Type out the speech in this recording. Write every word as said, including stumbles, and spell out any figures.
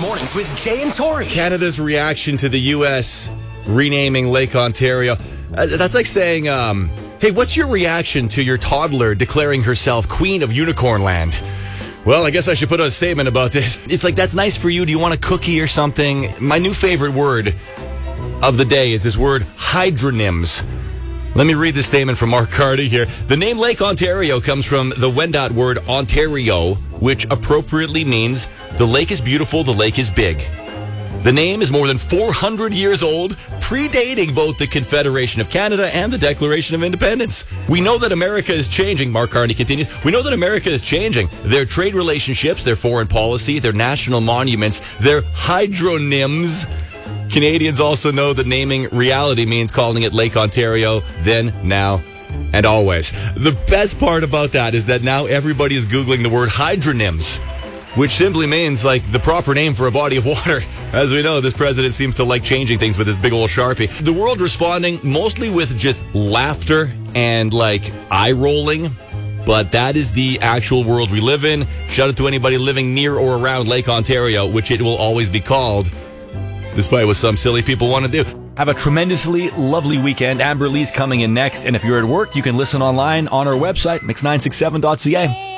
Mornings with Jay and Tori. Canada's reaction to the U S renaming Lake Ontario. Uh, that's like saying, um, hey, what's your reaction to your toddler declaring herself Queen of Unicorn Land? Well, I guess I should put out a statement about this. It's like, that's nice for you. Do you want a cookie or something? My new favorite word of the day is this word, hydronyms. Let me read the statement from Mark Carty here. The name Lake Ontario comes from the Wendat word Ontario, which appropriately means the lake is beautiful, the lake is big. The name is more than four hundred years old, predating both the Confederation of Canada and the Declaration of Independence. We know that America is changing, Mark Carney continues. We know that America is changing. Their trade relationships, their foreign policy, their national monuments, their hydronyms. Canadians also know that naming reality means calling it Lake Ontario, then, now, and always. The best part about that is that now everybody is Googling the word hydronyms, which simply means, like, the proper name for a body of water. As we know, this president seems to like changing things with his big old Sharpie. The world responding mostly with just laughter and, like, eye-rolling. But that is the actual world we live in. Shout out to anybody living near or around Lake Ontario, which it will always be called, despite what some silly people want to do. Have a tremendously lovely weekend. Amber Lee's coming in next. And if you're at work, you can listen online on our website, mix nine six seven dot c a.